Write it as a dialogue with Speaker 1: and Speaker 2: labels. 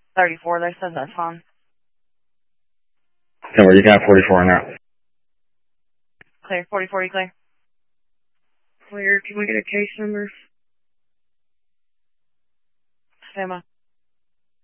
Speaker 1: 34, they said that's fine.
Speaker 2: Yeah, well, you got 44 in there.
Speaker 1: Clear. 40-40, clear.
Speaker 3: Clear. Can we get a case number?
Speaker 1: Stand by.